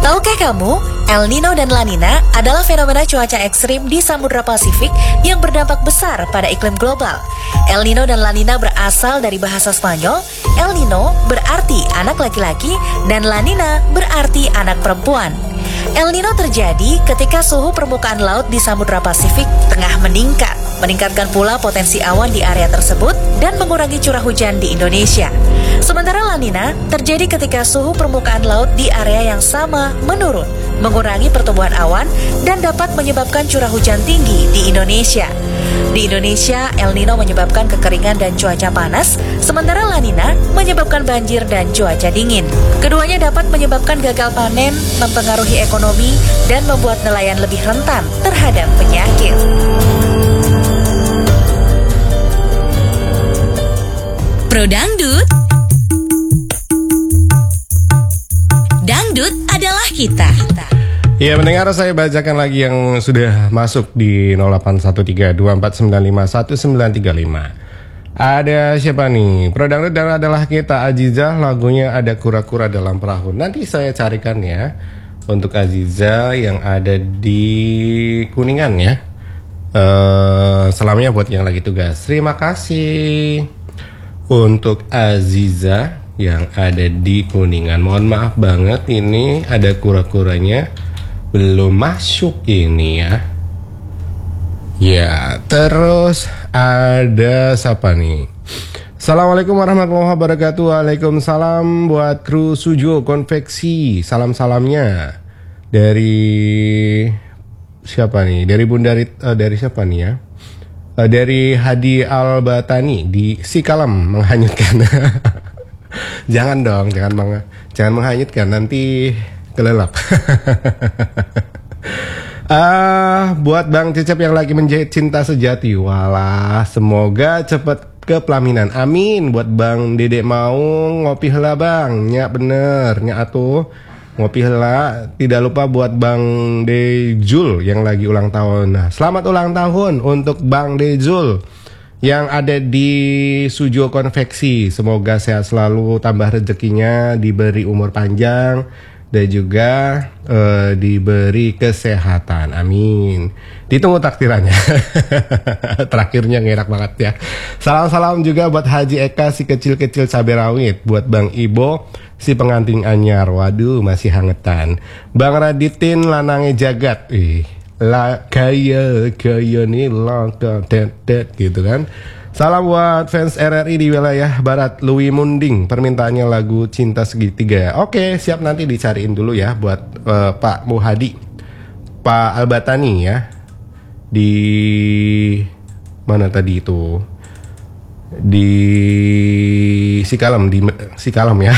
Tahukah kamu, El Nino dan La Nina adalah fenomena cuaca ekstrim di Samudra Pasifik yang berdampak besar pada iklim global. El Nino dan La Nina berasal dari bahasa Spanyol. El Nino berarti anak laki-laki dan La Nina berarti anak perempuan. El Nino terjadi ketika suhu permukaan laut di Samudra Pasifik tengah meningkatkan pula potensi awan di area tersebut dan mengurangi curah hujan di Indonesia. Sementara La Nina terjadi ketika suhu permukaan laut di area yang sama menurun, mengurangi pertumbuhan awan dan dapat menyebabkan curah hujan tinggi di Indonesia. Di Indonesia, El Nino menyebabkan kekeringan dan cuaca panas, sementara La Nina menyebabkan banjir dan cuaca dingin. Keduanya dapat menyebabkan gagal panen, mempengaruhi ekonomi, dan membuat nelayan lebih rentan terhadap penyakit. Pro Dangdut. Dangdut adalah kita. Ya, mendengar saya bacakan lagi yang sudah masuk di 0813-2495-1935. Ada siapa nih? Pro Dangdut dan adalah kita. Aziza, lagunya ada kura-kura dalam perahu. Nanti saya carikan ya untuk Aziza yang ada di Kuningan ya. Selamanya buat yang lagi tugas. Terima kasih untuk Aziza yang ada di Kuningan. Mohon maaf banget, ini ada kura-kuranya belum masuk ini ya. Ya, terus ada siapa nih? Assalamualaikum warahmatullahi wabarakatuh. Waalaikumsalam buat kru Sujo Konveksi. Salam-salamnya dari siapa nih? Dari Bunda dari siapa nih ya? Dari Hadi Albatani di Sikalem menghanyutkan. Jangan dong, jangan menghanyutkan, nanti kelelap. Buat Bang Cecep yang lagi menjahit cinta sejati, walah, semoga cepet ke pelaminan. Amin. Buat Bang Dedek mau ngopi heula Bang, nya bener, nya atuh ngopi heula. Tidak lupa buat Bang Dejul yang lagi ulang tahun. Nah, selamat ulang tahun untuk Bang Dejul yang ada di Sujo Konveksi. Semoga sehat selalu, tambah rezekinya, diberi umur panjang, dan juga diberi kesehatan. Amin. Ditunggu takdirannya. Terakhirnya ngerak banget ya. Salam-salam juga buat Haji Eka si kecil-kecil cabai rawit. Buat Bang Ibo si pengantin anyar. Waduh, masih hangetan. Bang Raditin lanange jagat. La kaya nih langka tet gitu kan. Salam buat fans RRI di wilayah Barat, Louis Munding. Permintaannya lagu Cinta Segitiga. Oke, siap, nanti dicariin dulu ya buat Pak Muhadi, Pak Albatani ya. Di mana tadi itu? Di Sikalem ya.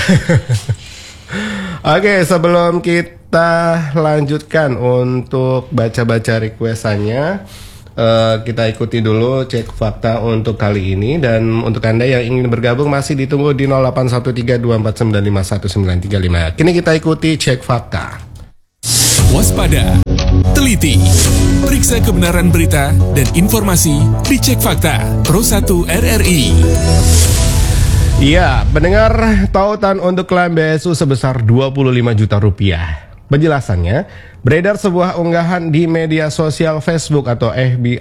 Oke, sebelum kita lanjutkan untuk baca-baca requestannya, kita ikuti dulu cek fakta untuk kali ini. Dan untuk Anda yang ingin bergabung masih ditunggu di 081324951935. Kini kita ikuti cek fakta. Waspada, teliti, periksa kebenaran berita dan informasi di Cek Fakta Pro 1 RRI. Iya, pendengar, tautan untuk klaim BSU sebesar 25 juta rupiah. Penjelasannya, beredar sebuah unggahan di media sosial Facebook atau FB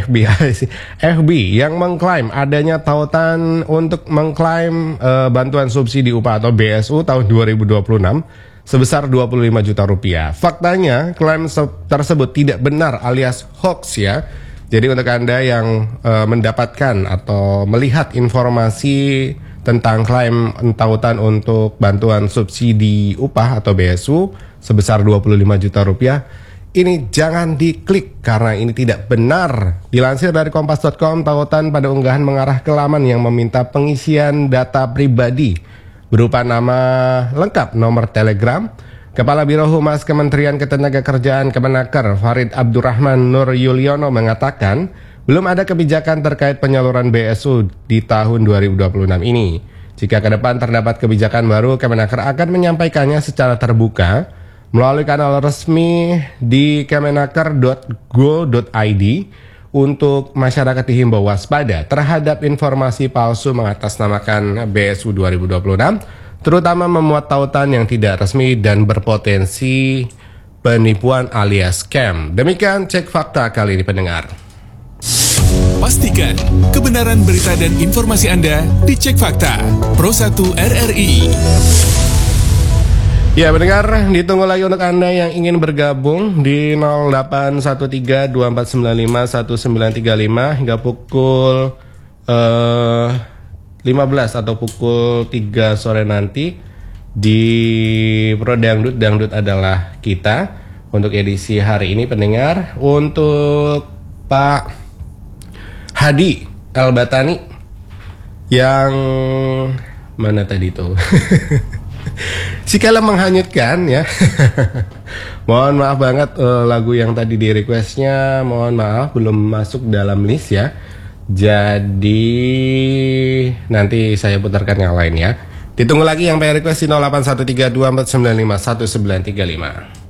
yang mengklaim adanya tautan untuk mengklaim bantuan subsidi upah atau BSU tahun 2026 sebesar 25 juta rupiah. Faktanya, klaim tersebut tidak benar alias hoax ya. Jadi untuk Anda yang mendapatkan atau melihat informasi tentang klaim tautan untuk bantuan subsidi upah atau BSU sebesar 25 juta rupiah, ini jangan diklik karena ini tidak benar. Dilansir dari kompas.com, tautan pada unggahan mengarah ke laman yang meminta pengisian data pribadi berupa nama lengkap, nomor telegram. Kepala Biro Humas Kementerian Ketenagakerjaan Kemenaker Farid Abdurrahman Nur Yuliono mengatakan belum ada kebijakan terkait penyaluran BSU di tahun 2026 ini. Jika ke depan terdapat kebijakan baru, Kemenaker akan menyampaikannya secara terbuka melalui kanal resmi di kemenaker.go.id. Untuk masyarakat dihimbau waspada terhadap informasi palsu mengatasnamakan BSU 2026 terutama memuat tautan yang tidak resmi dan berpotensi penipuan alias scam. Demikian cek fakta kali ini pendengar. Pastikan kebenaran berita dan informasi Anda dicek fakta. Pro 1 RRI. Ya pendengar, ditunggu lagi untuk Anda yang ingin bergabung di 081324951935 hingga pukul 15 atau pukul 3 sore nanti di Pro Dangdut. Dangdut adalah kita untuk edisi hari ini pendengar. Untuk Pak Hadi Albatani yang mana tadi tuh? Si Kala menghanyutkan ya. Mohon maaf banget lagu yang tadi di requestnya, mohon maaf belum masuk dalam list ya. Jadi nanti saya putarkan yang lain ya. Ditunggu lagi yang pengen request di 081324951935.